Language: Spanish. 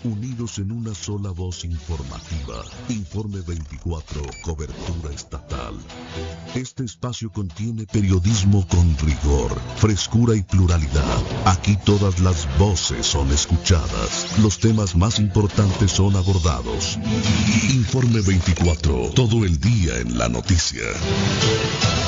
unidos en una sola voz informativa. Informe 24, cobertura estatal. Este espacio contiene periodismo con rigor, frescura y pluralidad. Aquí todas las voces son escuchadas. Los temas más importantes son abordados. Informe 24, todo el día en la noticia.